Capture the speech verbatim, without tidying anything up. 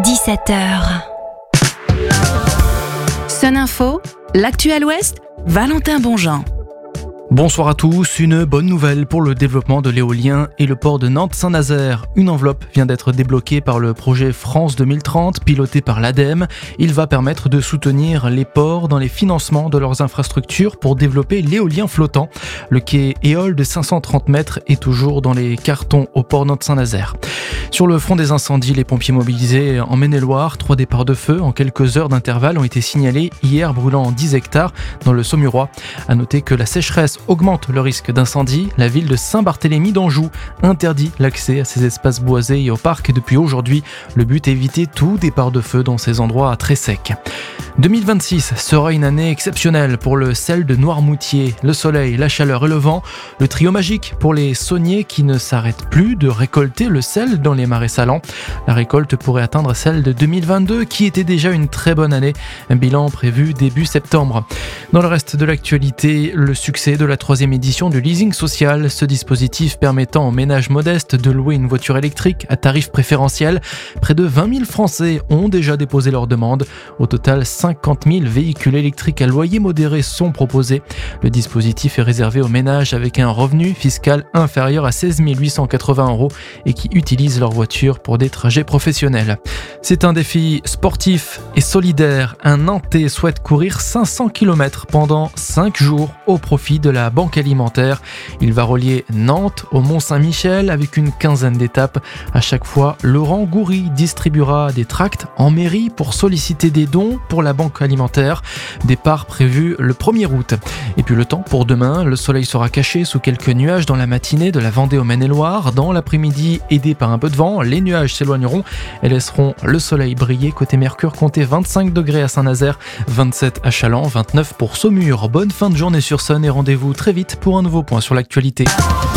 dix-sept heures. Sun Info, l'actuel Ouest, Valentin Bonjean. Bonsoir à tous, une bonne nouvelle pour le développement de l'éolien et le port de Nantes-Saint-Nazaire. Une enveloppe vient d'être débloquée par le projet France deux mille trente, piloté par l'ADEME. Il va permettre de soutenir les ports dans les financements de leurs infrastructures pour développer l'éolien flottant. Le quai Éole de cinq cent trente mètres est toujours dans les cartons au port Nantes-Saint-Nazaire. Sur le front des incendies, les pompiers mobilisés en Maine-et-Loire, trois départs de feu en quelques heures d'intervalle ont été signalés hier, brûlant dix hectares dans le Saumurois. À noter que la sécheresse augmente le risque d'incendie. La ville de Saint-Barthélemy d'Anjou interdit l'accès à ces espaces boisés et au parc depuis aujourd'hui. Le but est d'éviter tout départ de feu dans ces endroits très secs. deux mille vingt-six sera une année exceptionnelle pour le sel de Noirmoutier. Le soleil, la chaleur et le vent, le trio magique pour les sauniers qui ne s'arrêtent plus de récolter le sel dans les marais salants. La récolte pourrait atteindre celle de deux mille vingt-deux qui était déjà une très bonne année. Un bilan prévu début septembre. Dans le reste de l'actualité, le succès de la troisième édition du leasing social, ce dispositif permettant aux ménages modestes de louer une voiture électrique à tarif préférentiel. Près de vingt mille Français ont déjà déposé leur demande. Au total, cinquante mille véhicules électriques à loyer modéré sont proposés. Le dispositif est réservé aux ménages avec un revenu fiscal inférieur à seize mille huit cent quatre-vingts euros et qui utilisent leur voiture pour des trajets professionnels. C'est un défi sportif et solidaire. Un Nantais souhaite courir cinq cents kilomètres pendant cinq jours au profit de la Banque Alimentaire. Il va relier Nantes au Mont-Saint-Michel avec une quinzaine d'étapes. À chaque fois, Laurent Goury distribuera des tracts en mairie pour solliciter des dons pour la Banque Alimentaire. Départ prévu le premier août. Et puis le temps pour demain, le soleil sera caché sous quelques nuages dans la matinée de la Vendée au Maine-et-Loire. Dans l'après-midi, aidé par un peu de vent, les nuages s'éloigneront et laisseront le soleil briller. Côté Mercure, comptez vingt-cinq degrés à Saint-Nazaire, vingt-sept à Challans, vingt-neuf pour Saumur. Bonne fin de journée sur Sun et rendez-vous très vite pour un nouveau point sur l'actualité.